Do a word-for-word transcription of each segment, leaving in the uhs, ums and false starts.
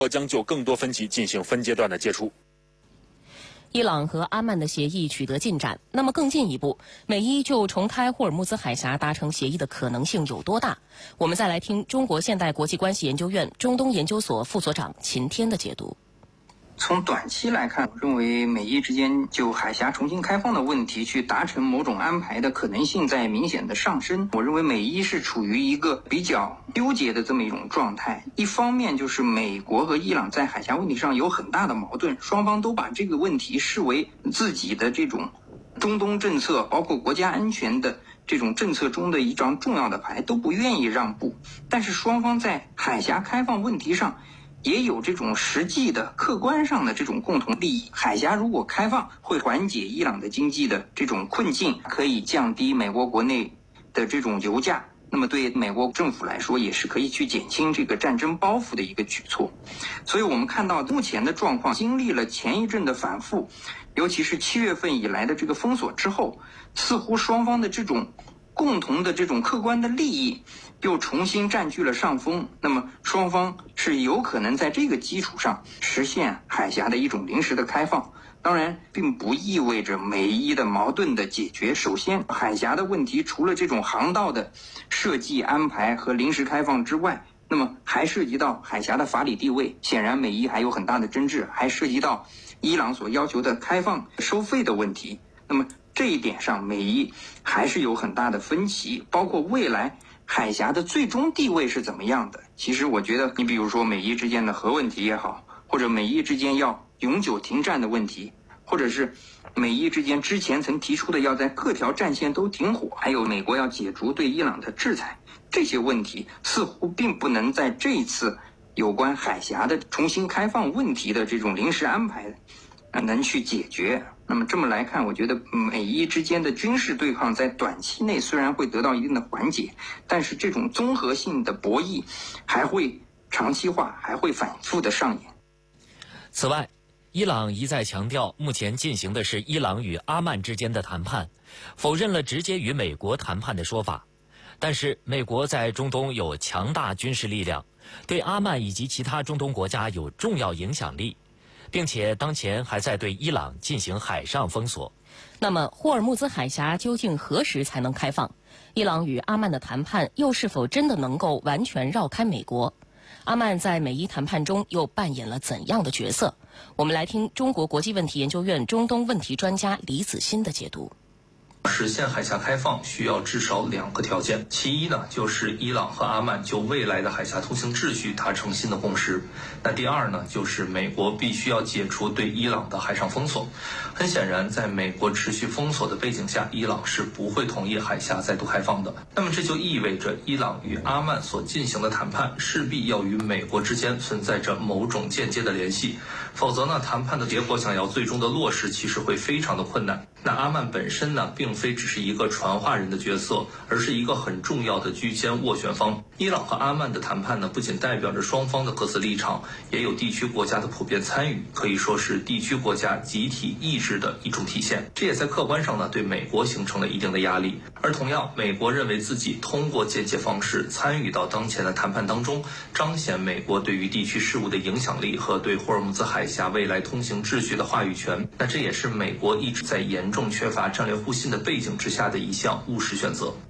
将就更多分歧进行分阶段的接触。 伊朗和阿曼的协议取得进展，那么更进一步，美伊就重开霍尔木兹海峡达成协议的可能性有多大？我们再来听中国现代国际关系研究院中东研究所副所长秦天的解读。 从短期来看，我认为美伊之间就海峡重新开放的问题去达成某种安排的可能性在明显的上升。我认为美伊是处于一个比较纠结的这么一种状态。一方面就是美国和伊朗在海峡问题上有很大的矛盾，双方都把这个问题视为自己的这种中东政策，包括国家安全的这种政策中的一张重要的牌，都不愿意让步。但是双方在海峡开放问题上也有这种实际的客观上的这种共同利益。海峡如果开放，会缓解伊朗的经济的这种困境，可以降低美国国内的这种油价，那么对美国政府来说也是可以去减轻这个战争包袱的一个举措。所以我们看到目前的状况，经历了前一阵的反复，尤其是七月份以来的这个封锁之后，似乎双方的这种共同的这种客观的利益又重新占据了上风，那么双方是有可能在这个基础上实现海峡的一种临时的开放。当然并不意味着美伊的矛盾的解决。首先，海峡的问题除了这种航道的设计安排和临时开放之外，那么还涉及到海峡的法理地位，显然美伊还有很大的争执，还涉及到伊朗所要求的开放收费的问题。那么这一点上美伊还是有很大的分歧，包括未来海峡的最终地位是怎么样的。其实我觉得你比如说美伊之间的核问题也好，或者美伊之间要永久停战的问题，或者是美伊之间之前曾提出的要在各条战线都停火，还有美国要解除对伊朗的制裁，这些问题似乎并不能在这一次有关海峡的重新开放问题的这种临时安排能去解决。那么这么来看，我觉得美伊之间的军事对抗在短期内虽然会得到一定的缓解，但是这种综合性的博弈还会长期化，还会反复的上演。 此外，伊朗一再强调，目前进行的是伊朗与阿曼之间的谈判，否认了直接与美国谈判的说法。但是，美国在中东有强大军事力量，对阿曼以及其他中东国家有重要影响力，并且当前还在对伊朗进行海上封锁。 那么，霍尔木兹海峡究竟何时才能开放？伊朗与阿曼的谈判又是否真的能够完全绕开美国？阿曼在美伊谈判中又扮演了怎样的角色？我们来听中国国际问题研究院中东问题专家李子欣的解读。 实现海峡开放需要至少两个条件，其一呢，就是伊朗和阿曼就未来的海峡通行秩序达成新的共识。那第二呢，就是美国必须要解除对伊朗的海上封锁。很显然，在美国持续封锁的背景下，伊朗是不会同意海峡再度开放的。那么这就意味着伊朗与阿曼所进行的谈判势必要与美国之间存在着某种间接的联系，否则呢，谈判的结果想要最终的落实，其实会非常的困难。那阿曼本身呢，并非只是一个传话人的角色，而是一个很重要的居间斡旋方。伊朗和阿曼的谈判呢，不仅代表着双方的各自立场，也有地区国家的普遍参与，可以说是地区国家集体意志的一种体现。这也在客观上呢，对美国形成了一定的压力。而同样，美国认为自己通过间接方式参与到当前的谈判当中，彰显美国对于地区事务的影响力和对霍尔木兹海峡未来通行秩序的话语权。那这也是美国一直在严重缺乏战略互信的背景之下的一项务实选择。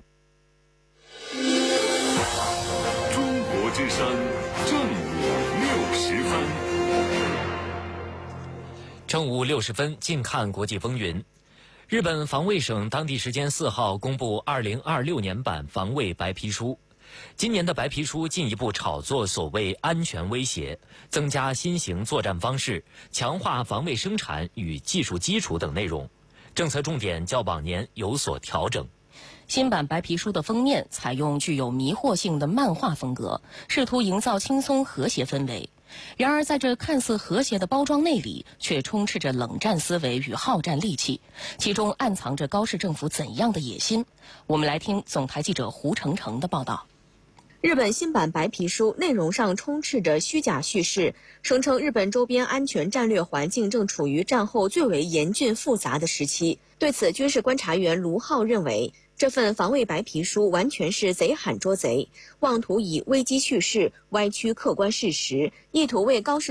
中国之声正午六十分， 正午六十分，近看国际风云。日本防卫省当地时间四号公布二零二六年版防卫白皮书。今年的白皮书进一步炒作所谓安全威胁，增加新型作战方式，强化防卫生产与技术基础等内容。政策重点较往年有所调整。 新版白皮书的封面采用具有迷惑性的漫画风格，试图营造轻松和谐氛围。然而在这看似和谐的包装内里，却充斥着冷战思维与好战戾气，其中暗藏着高市政府怎样的野心？我们来听总台记者胡成成的报道。 日本新版白皮书内容上充斥着虚假叙事，声称日本周边安全战略环境正处于战后最为严峻复杂的时期。对此，军事观察员卢浩认为， 这份防卫白皮书完全是贼喊捉贼，妄图以危机叙事歪曲客观事实，意图为高市